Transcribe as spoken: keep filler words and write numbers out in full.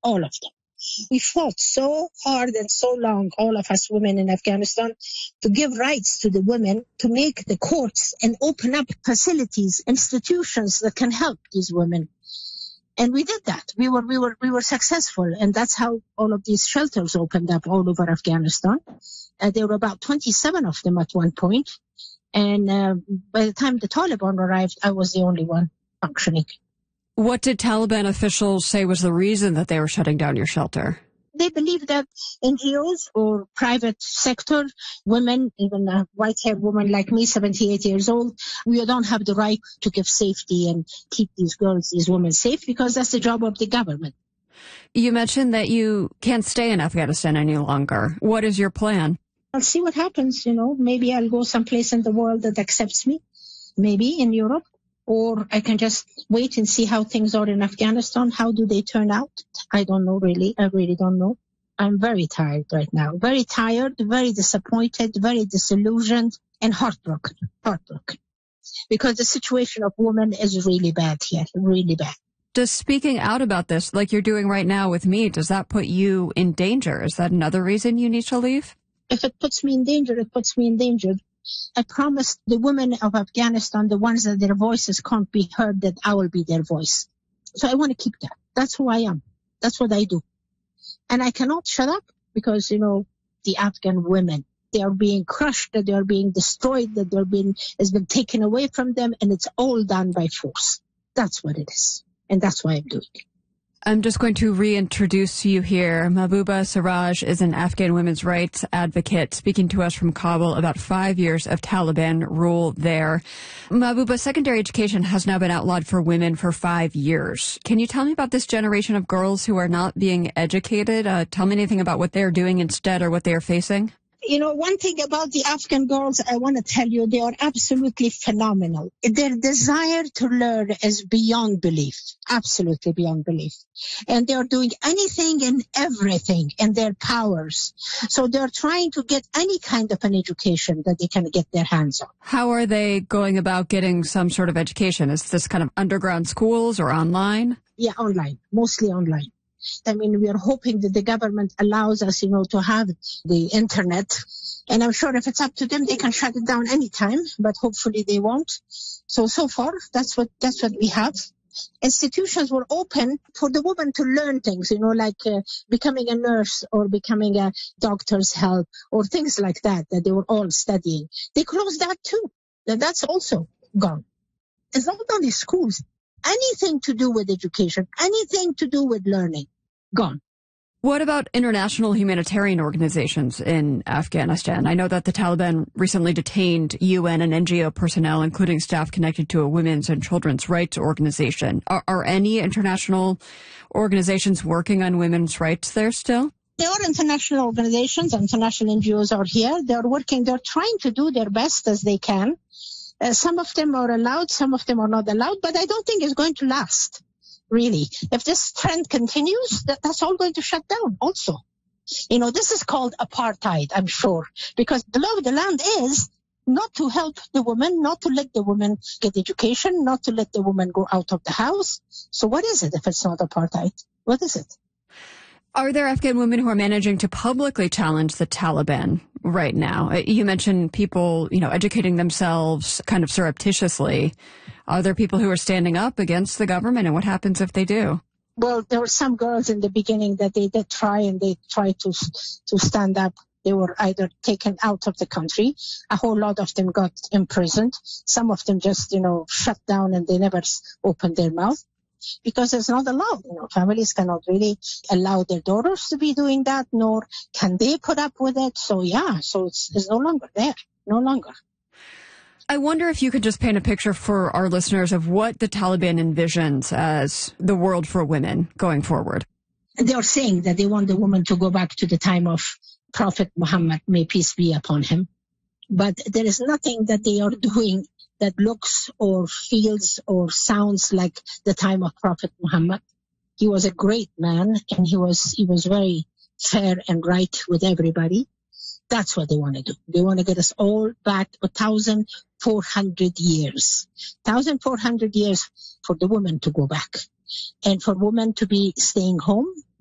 all of them. We fought so hard and so long, all of us women in Afghanistan, to give rights to the women, to make the courts and open up facilities, institutions that can help these women. And we did that. We were, we were, we were successful. And that's how all of these shelters opened up all over Afghanistan. Uh, there were about twenty-seven of them at one point. And uh, by the time the Taliban arrived, I was the only one functioning. What did Taliban officials say was the reason that they were shutting down your shelter? They believe that N G Os or private sector, women, even a white-haired woman like me, seventy-eight years old, we don't have the right to give safety and keep these girls, these women safe, because that's the job of the government. You mentioned that you can't stay in Afghanistan any longer. What is your plan? I'll see what happens, you know. Maybe I'll go someplace in the world that accepts me, maybe in Europe. Or I can just wait and see how things are in Afghanistan. How do they turn out? I don't know, really. I really don't know. I'm very tired right now. Very tired, very disappointed, very disillusioned, and heartbroken. Heartbroken. Because the situation of women is really bad here, really bad. Does speaking out about this, like you're doing right now with me, does that put you in danger? Is that another reason you need to leave? If it puts me in danger, it puts me in danger. I promised the women of Afghanistan, the ones that their voices can't be heard, that I will be their voice. So I want to keep that. That's who I am. That's what I do. And I cannot shut up because, you know, the Afghan women, they are being crushed, that they are being destroyed, that they're being, has been taken away from them, and it's all done by force. That's what it is. And that's why I'm doing it. I'm just going to reintroduce you here. Mahbooba Siraj is an Afghan women's rights advocate speaking to us from Kabul about five years of Taliban rule there. Mahbooba, secondary education has now been outlawed for women for five years. Can you tell me about this generation of girls who are not being educated? Uh, tell me anything about what they're doing instead or what they are facing. You know, one thing about the Afghan girls, I want to tell you, they are absolutely phenomenal. Their desire to learn is beyond belief, absolutely beyond belief. And they are doing anything and everything in their powers. So they're trying to get any kind of an education that they can get their hands on. How are they going about getting some sort of education? Is this kind of underground schools or online? Yeah, online, mostly online. I mean, we are hoping that the government allows us, you know, to have the internet. And I'm sure if it's up to them, they can shut it down anytime, but hopefully they won't. So, so far, that's what, that's what we have. Institutions were open for the woman to learn things, you know, like uh, becoming a nurse or becoming a doctor's help or things like that, that they were all studying. They closed that too. That's also gone. It's not only schools. Anything to do with education, anything to do with learning, gone. What about international humanitarian organizations in Afghanistan? I know that the Taliban recently detained U N and N G O personnel, including staff connected to a women's and children's rights organization. Are, are any international organizations working on women's rights there still? There are international organizations, international N G Os are here. They're working, they're trying to do their best as they can. Uh, some of them are allowed, some of them are not allowed, but I don't think it's going to last, really. If this trend continues, that, that's all going to shut down also. You know, this is called apartheid, I'm sure, because the law of the land is not to help the woman, not to let the woman get education, not to let the woman go out of the house. So what is it if it's not apartheid? What is it? Are there Afghan women who are managing to publicly challenge the Taliban right now? You mentioned people, you know, educating themselves kind of surreptitiously. Are there people who are standing up against the government, and what happens if they do? Well, there were some girls in the beginning that they did try, and they tried to to stand up. They were either taken out of the country. A whole lot of them got imprisoned. Some of them just, you know, shut down, and they never opened their mouth. Because it's not allowed. You know, families cannot really allow their daughters to be doing that, nor can they put up with it. So, yeah, so it's, it's no longer there, no longer. I wonder if you could just paint a picture for our listeners of what the Taliban envisions as the world for women going forward. They are saying that they want the woman to go back to the time of Prophet Muhammad, may peace be upon him. But there is nothing that they are doing that looks or feels or sounds like the time of Prophet Muhammad. He was a great man, and he was he was very fair and right with everybody. That's what they want to do. They want to get us all back one thousand four hundred years. one thousand four hundred years for the women to go back. And for women to be staying home,